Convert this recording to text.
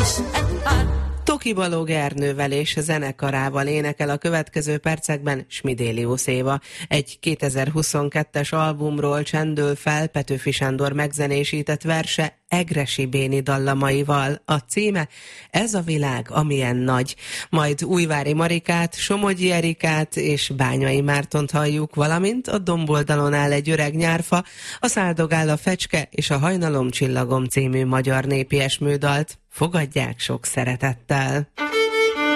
Toki Balog Ernővel és zenekarával énekel a következő percekben Smidélius Éva. Egy 2022-es albumról csendül fel Petőfi Sándor megzenésített verse Egressy Béni dallamaival. A címe Ez a világ, amilyen nagy. Majd Újvári Marikát, Somogyi Erikát és Bányai Mártont halljuk, valamint a domboldalon áll egy öreg nyárfa, a Száldogál a fecske és a Hajnalom csillagom című magyar népi esmődalt. Fogadják sok szeretettel!